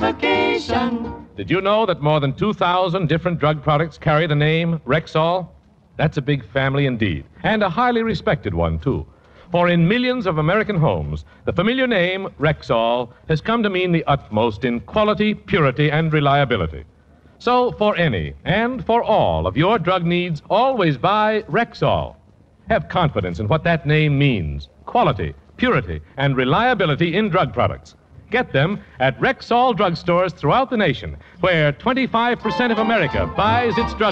vacation. Did you know that more than 2,000 different drug products carry the name Rexall? That's a big family indeed, and a highly respected one, too. For in millions of American homes, the familiar name Rexall has come to mean the utmost in quality, purity, and reliability. So, for any and for all of your drug needs, always buy Rexall. Have confidence in what that name means: quality, purity, and reliability in drug products. Get them at Rexall drugstores throughout the nation, where 25% of America buys its drug